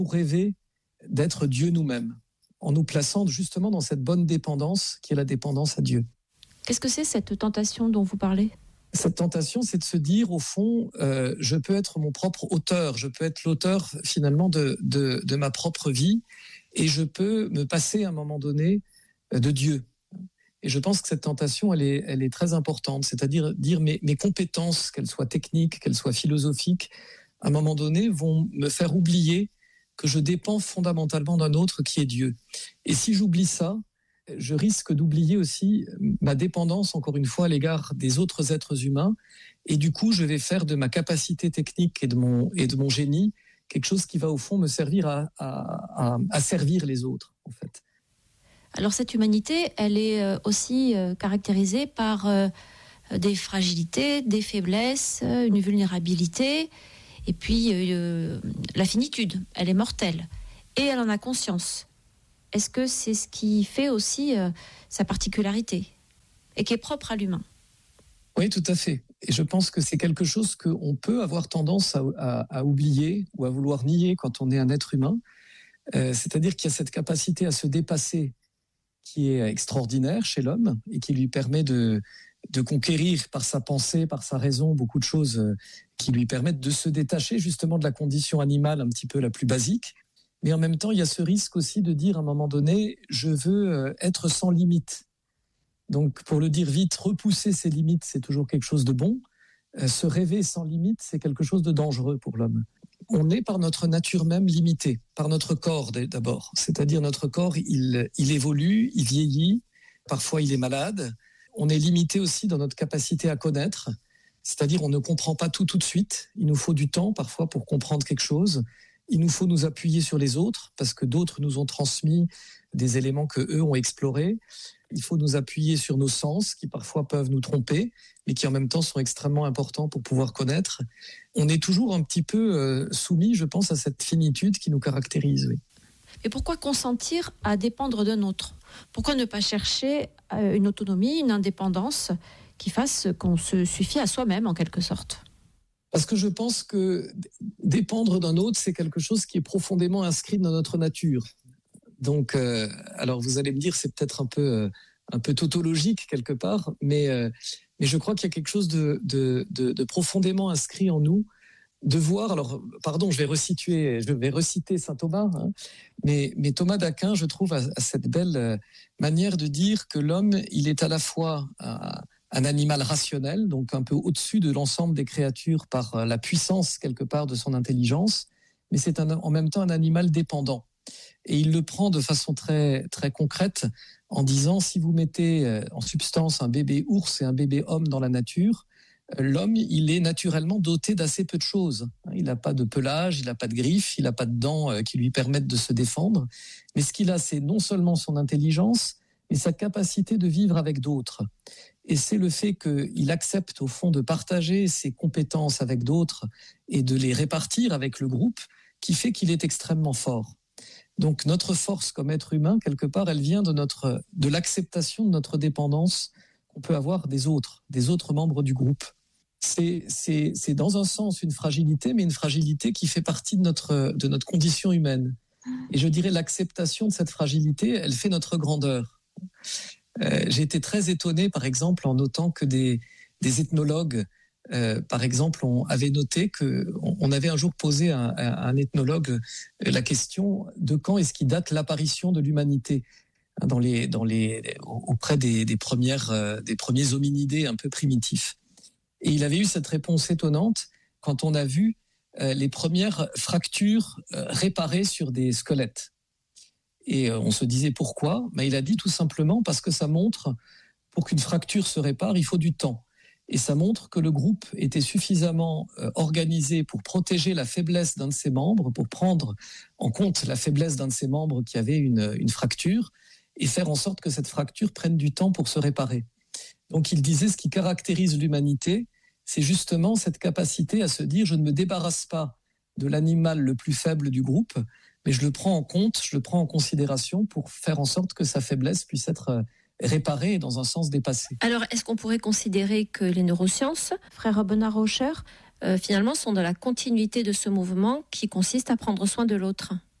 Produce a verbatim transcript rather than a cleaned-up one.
pour rêver d'être Dieu nous-mêmes, en nous plaçant justement dans cette bonne dépendance qui est la dépendance à Dieu. Qu'est-ce que c'est cette tentation dont vous parlez ? Cette tentation, c'est de se dire, au fond, euh, je peux être mon propre auteur, je peux être l'auteur finalement de, de, de ma propre vie, et je peux me passer à un moment donné de Dieu. Et je pense que cette tentation, elle est, elle est très importante, c'est-à-dire dire mes, mes compétences, qu'elles soient techniques, qu'elles soient philosophiques, à un moment donné, vont me faire oublier que je dépends fondamentalement d'un autre qui est Dieu. Et si j'oublie ça, je risque d'oublier aussi ma dépendance, encore une fois, à l'égard des autres êtres humains. Et du coup, je vais faire de ma capacité technique et de mon, et de mon génie quelque chose qui va, au fond, me servir à, à, à, à servir les autres, en fait. Alors, cette humanité, elle est aussi caractérisée par des fragilités, des faiblesses, une vulnérabilité, et puis euh, la finitude. Elle est mortelle. Et elle en a conscience. Est-ce que c'est ce qui fait aussi euh, sa particularité et qui est propre à l'humain ? Oui, tout à fait. Et je pense que c'est quelque chose qu'on peut avoir tendance à, à, à oublier ou à vouloir nier quand on est un être humain. Euh, c'est-à-dire qu'il y a cette capacité à se dépasser qui est extraordinaire chez l'homme et qui lui permet de, de conquérir par sa pensée, par sa raison, beaucoup de choses qui lui permettent de se détacher justement de la condition animale un petit peu la plus basique. Mais en même temps, il y a ce risque aussi de dire à un moment donné, je veux être sans limite. Donc, pour le dire vite, repousser ses limites, c'est toujours quelque chose de bon. Se rêver sans limite, c'est quelque chose de dangereux pour l'homme. On est par notre nature même limité, par notre corps d'abord. C'est-à-dire notre corps, il, il évolue, il vieillit, parfois il est malade. On est limité aussi dans notre capacité à connaître. C'est-à-dire on ne comprend pas tout tout de suite. Il nous faut du temps parfois pour comprendre quelque chose. Il nous faut nous appuyer sur les autres parce que d'autres nous ont transmis des éléments que eux ont explorés. Il faut nous appuyer sur nos sens qui parfois peuvent nous tromper, mais qui en même temps sont extrêmement importants pour pouvoir connaître. On est toujours un petit peu euh, soumis, je pense, à cette finitude qui nous caractérise. Oui. Et pourquoi consentir à dépendre d'un autre ? Pourquoi ne pas chercher une autonomie, une indépendance qui fasse qu'on se suffit à soi-même en quelque sorte ? Parce que je pense que dépendre d'un autre, c'est quelque chose qui est profondément inscrit dans notre nature. Donc, euh, alors vous allez me dire, c'est peut-être un peu, euh, un peu tautologique quelque part, mais, euh, mais je crois qu'il y a quelque chose de, de, de, de profondément inscrit en nous, de voir. Alors, pardon, je vais resituer, je vais reciter saint Thomas, hein, mais, mais Thomas d'Aquin, je trouve, a, a cette belle manière de dire que l'homme, il est à la fois un, un animal rationnel, donc un peu au-dessus de l'ensemble des créatures par la puissance quelque part de son intelligence, mais c'est un, en même temps un animal dépendant. Et il le prend de façon très, très concrète en disant, si vous mettez en substance un bébé ours et un bébé homme dans la nature, l'homme, il est naturellement doté d'assez peu de choses. Il n'a pas de pelage, il n'a pas de griffes, il n'a pas de dents qui lui permettent de se défendre. Mais ce qu'il a, c'est non seulement son intelligence, mais sa capacité de vivre avec d'autres. Et c'est le fait qu'il accepte au fond de partager ses compétences avec d'autres et de les répartir avec le groupe qui fait qu'il est extrêmement fort. Donc notre force comme être humain, quelque part, elle vient de, notre, de l'acceptation de notre dépendance qu'on peut avoir des autres, des autres membres du groupe. C'est, c'est, c'est dans un sens une fragilité, mais une fragilité qui fait partie de notre, de notre condition humaine. Et je dirais l'acceptation de cette fragilité, elle fait notre grandeur. Euh, j'ai été très étonné, par exemple, en notant que des, des ethnologues, euh, par exemple, on avait noté que on avait un jour posé à un, à un ethnologue la question de quand est-ce qu'il date l'apparition de l'humanité dans les, dans les, auprès des, des premières, euh, des premiers hominidés un peu primitifs. Et il avait eu cette réponse étonnante quand on a vu euh, les premières fractures euh, réparées sur des squelettes. Et euh, on se disait pourquoi ? Ben, il a dit tout simplement parce que ça montre, pour qu'une fracture se répare, il faut du temps. Et ça montre que le groupe était suffisamment euh, organisé pour protéger la faiblesse d'un de ses membres, pour prendre en compte la faiblesse d'un de ses membres qui avait une, une fracture, et faire en sorte que cette fracture prenne du temps pour se réparer. Donc il disait, ce qui caractérise l'humanité, c'est justement cette capacité à se dire, je ne me débarrasse pas de l'animal le plus faible du groupe, mais je le prends en compte, je le prends en considération pour faire en sorte que sa faiblesse puisse être réparée et dans un sens dépassée. Alors, est-ce qu'on pourrait considérer que les neurosciences, frère Bernard Rauscher, euh, finalement, sont dans la continuité de ce mouvement qui consiste à prendre soin de l'autre.